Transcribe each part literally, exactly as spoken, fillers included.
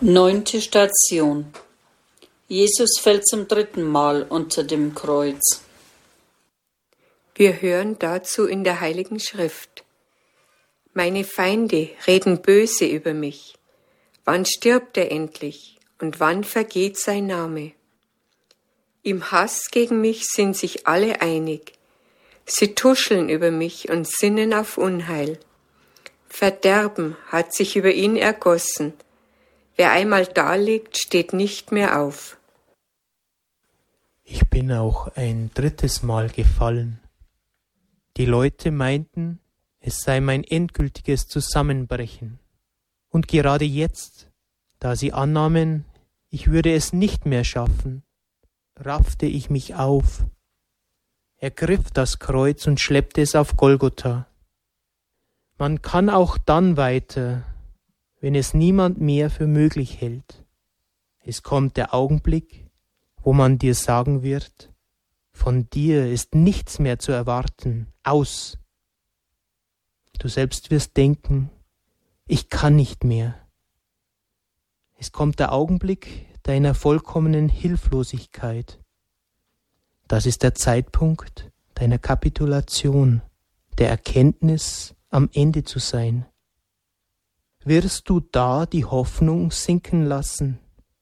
Neunte Station. Jesus fällt zum dritten Mal unter dem Kreuz. Wir hören dazu in der Heiligen Schrift: Meine Feinde reden böse über mich. Wann stirbt er endlich und wann vergeht sein Name? Im Hass gegen mich sind sich alle einig. Sie tuscheln über mich und sinnen auf Unheil. Verderben hat sich über ihn ergossen. Wer einmal daliegt, steht nicht mehr auf. Ich bin auch ein drittes Mal gefallen. Die Leute meinten, es sei mein endgültiges Zusammenbrechen. Und gerade jetzt, da sie annahmen, ich würde es nicht mehr schaffen, raffte ich mich auf, ergriff das Kreuz und schleppte es auf Golgotha. Man kann auch dann weiter, wenn es niemand mehr für möglich hält. Es kommt der Augenblick, wo man dir sagen wird, von dir ist nichts mehr zu erwarten, aus. Du selbst wirst denken, ich kann nicht mehr. Es kommt der Augenblick deiner vollkommenen Hilflosigkeit. Das ist der Zeitpunkt deiner Kapitulation, der Erkenntnis, am Ende zu sein. Wirst du da die Hoffnung sinken lassen?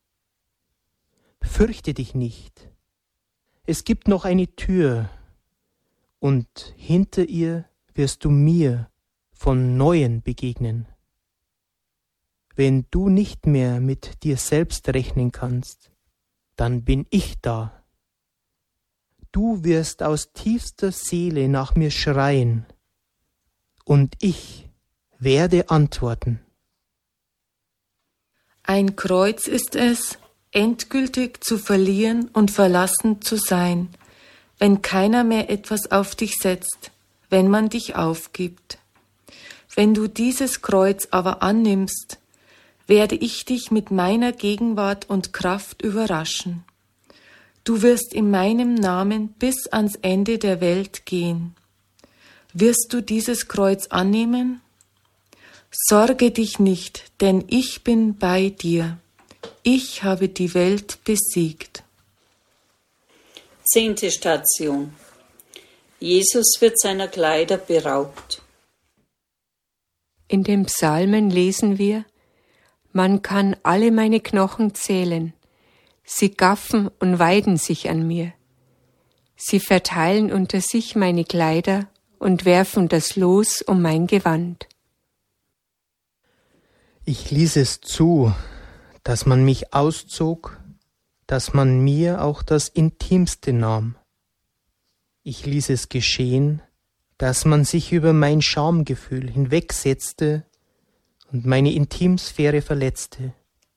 Fürchte dich nicht. Es gibt noch eine Tür, und hinter ihr wirst du mir von Neuem begegnen. Wenn du nicht mehr mit dir selbst rechnen kannst, dann bin ich da. Du wirst aus tiefster Seele nach mir schreien, und ich werde antworten. Ein Kreuz ist es, endgültig zu verlieren und verlassen zu sein, wenn keiner mehr etwas auf dich setzt, wenn man dich aufgibt. Wenn du dieses Kreuz aber annimmst, werde ich dich mit meiner Gegenwart und Kraft überraschen. Du wirst in meinem Namen bis ans Ende der Welt gehen. Wirst du dieses Kreuz annehmen? Sorge dich nicht, denn ich bin bei dir. Ich habe die Welt besiegt. Zehnte Station. Jesus wird seiner Kleider beraubt. In den Psalmen lesen wir: Man kann alle meine Knochen zählen. Sie gaffen und weiden sich an mir. Sie verteilen unter sich meine Kleider und werfen das Los um mein Gewand. Ich ließ es zu, dass man mich auszog, dass man mir auch das Intimste nahm. Ich ließ es geschehen, dass man sich über mein Schamgefühl hinwegsetzte und meine Intimsphäre verletzte.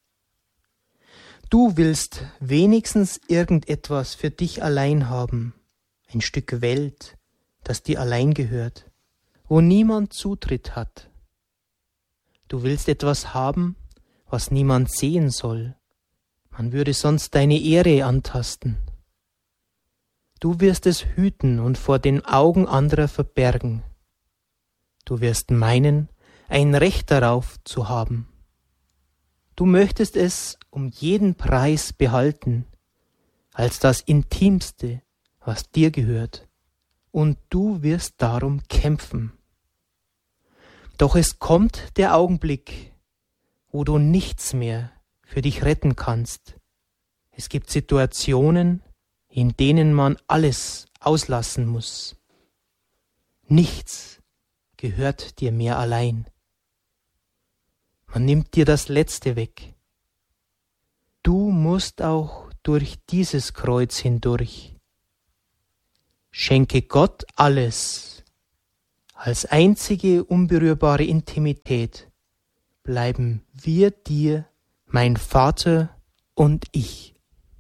Du willst wenigstens irgendetwas für dich allein haben, ein Stück Welt, das dir allein gehört, wo niemand Zutritt hat. Du willst etwas haben, was niemand sehen soll. Man würde sonst deine Ehre antasten. Du wirst es hüten und vor den Augen anderer verbergen. Du wirst meinen, ein Recht darauf zu haben. Du möchtest es um jeden Preis behalten, als das Intimste, was dir gehört, und du wirst darum kämpfen. Doch es kommt der Augenblick, wo du nichts mehr für dich retten kannst. Es gibt Situationen, in denen man alles auslassen muss. Nichts gehört dir mehr allein. Man nimmt dir das Letzte weg. Du musst auch durch dieses Kreuz hindurch. Schenke Gott alles. Als einzige unberührbare Intimität bleiben wir dir, mein Vater und ich.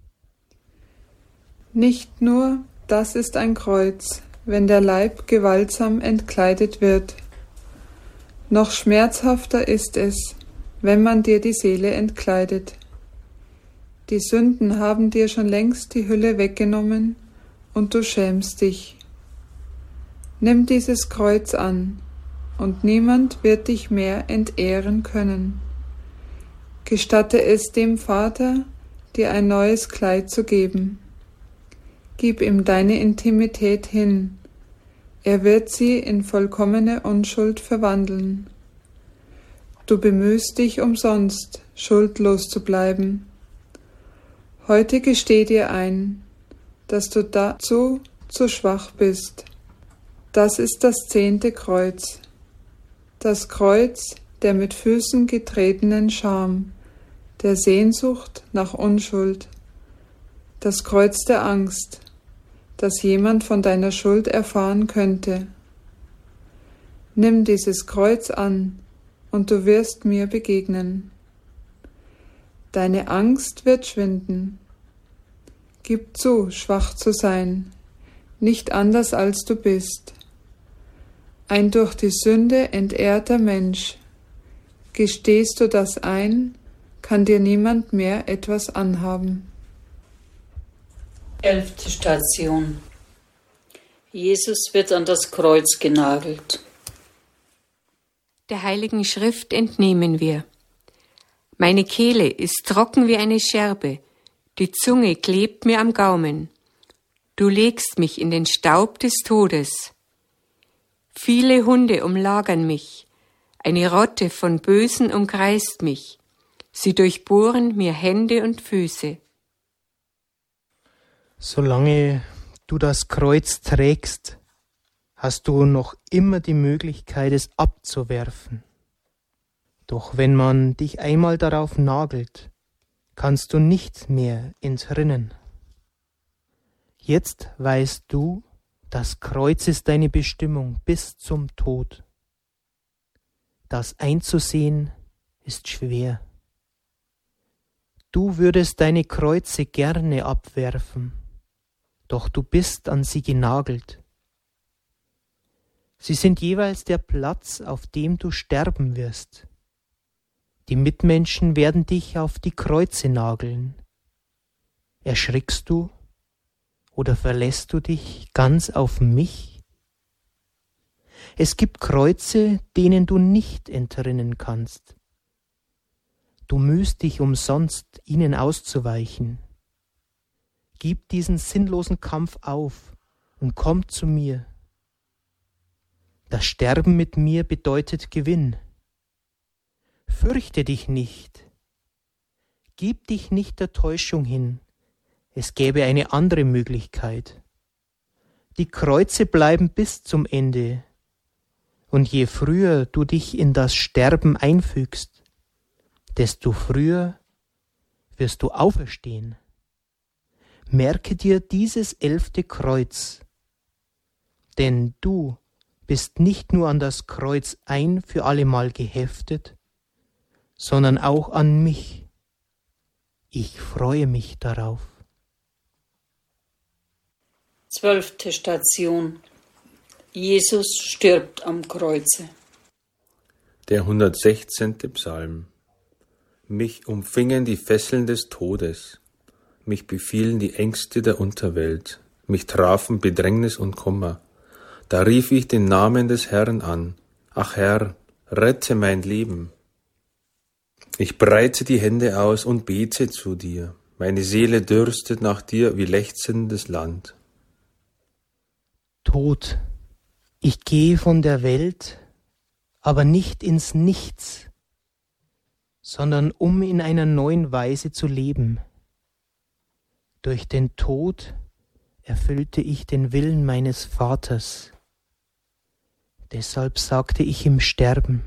Nicht nur, das ist ein Kreuz, wenn der Leib gewaltsam entkleidet wird. Noch schmerzhafter ist es, wenn man dir die Seele entkleidet. Die Sünden haben dir schon längst die Hülle weggenommen und du schämst dich. Nimm dieses Kreuz an, und niemand wird dich mehr entehren können. Gestatte es dem Vater, dir ein neues Kleid zu geben. Gib ihm deine Intimität hin. Er wird sie in vollkommene Unschuld verwandeln. Du bemühst dich umsonst, schuldlos zu bleiben. Heute gesteh dir ein, dass du dazu zu schwach bist. Das ist das zehnte Kreuz. Das Kreuz der mit Füßen getretenen Scham, der Sehnsucht nach Unschuld. Das Kreuz der Angst, dass jemand von deiner Schuld erfahren könnte. Nimm dieses Kreuz an, und du wirst mir begegnen. Deine Angst wird schwinden. Gib zu, schwach zu sein, nicht anders als du bist. Ein durch die Sünde entehrter Mensch. Gestehst du das ein, kann dir niemand mehr etwas anhaben. Elfte Station. Jesus wird an das Kreuz genagelt. Der Heiligen Schrift entnehmen wir: Meine Kehle ist trocken wie eine Scherbe, die Zunge klebt mir am Gaumen. Du legst mich in den Staub des Todes. Viele Hunde umlagern mich, eine Rotte von Bösen umkreist mich. Sie durchbohren mir Hände und Füße. Solange du das Kreuz trägst, hast du noch immer die Möglichkeit, es abzuwerfen. Doch wenn man dich einmal darauf nagelt, kannst du nicht mehr entrinnen. Jetzt weißt du, das Kreuz ist deine Bestimmung bis zum Tod. Das einzusehen ist schwer. Du würdest deine Kreuze gerne abwerfen, doch du bist an sie genagelt. Sie sind jeweils der Platz, auf dem du sterben wirst. Die Mitmenschen werden dich auf die Kreuze nageln. Erschrickst du oder verlässt du dich ganz auf mich? Es gibt Kreuze, denen du nicht entrinnen kannst. Du mühst dich umsonst, ihnen auszuweichen. Gib diesen sinnlosen Kampf auf und komm zu mir. Das Sterben mit mir bedeutet Gewinn. Fürchte dich nicht. Gib dich nicht der Täuschung hin. Es gäbe eine andere Möglichkeit. Die Kreuze bleiben bis zum Ende. Und je früher du dich in das Sterben einfügst, desto früher wirst du auferstehen. Merke dir dieses elfte Kreuz, denn du bist nicht nur an das Kreuz ein für allemal geheftet, sondern auch an mich. Ich freue mich darauf. Zwölfte Station. Jesus stirbt am Kreuze. Der hundertsechzehnte Psalm. Mich umfingen die Fesseln des Todes. Mich befielen die Ängste der Unterwelt. Mich trafen Bedrängnis und Kummer. Da rief ich den Namen des Herrn an. Ach Herr, rette mein Leben. Ich breite die Hände aus und bete zu dir. Meine Seele dürstet nach dir wie lechzendes Land. Tod, ich gehe von der Welt, aber nicht ins Nichts, sondern um in einer neuen Weise zu leben. Durch den Tod erfüllte ich den Willen meines Vaters. Deshalb sagte ich im Sterben: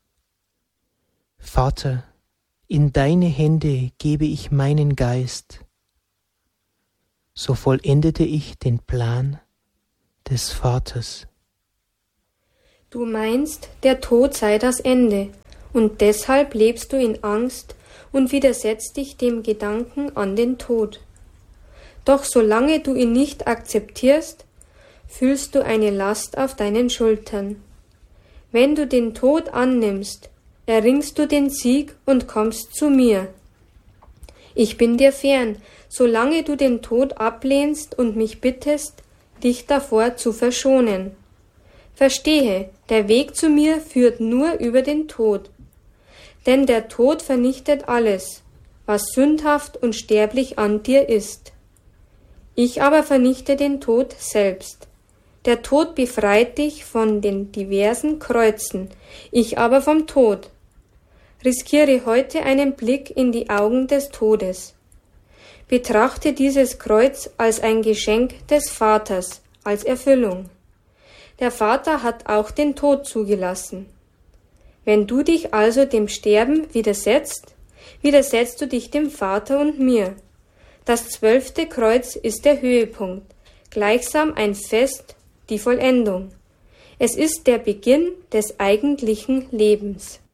Vater, in deine Hände gebe ich meinen Geist. So vollendete ich den Plan des Vaters. Du meinst, der Tod sei das Ende, und deshalb lebst du in Angst und widersetzt dich dem Gedanken an den Tod. Doch solange du ihn nicht akzeptierst, fühlst du eine Last auf deinen Schultern. Wenn du den Tod annimmst, erringst du den Sieg und kommst zu mir. Ich bin dir fern, solange du den Tod ablehnst und mich bittest, dich davor zu verschonen. Verstehe, der Weg zu mir führt nur über den Tod. denn der Tod vernichtet alles, was sündhaft und sterblich an dir ist. Ich aber vernichte den Tod selbst. Der Tod befreit dich von den diversen Kreuzen, ich aber vom Tod. Riskiere heute einen Blick in die Augen des Todes. Betrachte dieses Kreuz als ein Geschenk des Vaters, als Erfüllung. Der Vater hat auch den Tod zugelassen. Wenn du dich also dem Sterben widersetzt, widersetzt du dich dem Vater und mir. Das zwölfte Kreuz ist der Höhepunkt, gleichsam ein Fest, die Vollendung. Es ist der Beginn des eigentlichen Lebens.